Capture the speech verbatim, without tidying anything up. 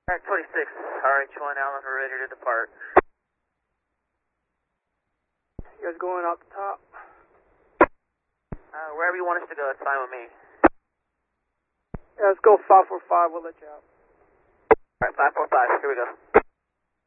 Alright, twenty-six, R H one Allen, we're ready to depart. You guys going out the top? Uh, wherever you want us to go, it's fine with me. Yeah, let's go five four five, we'll let you out. Alright, five four five, here we go.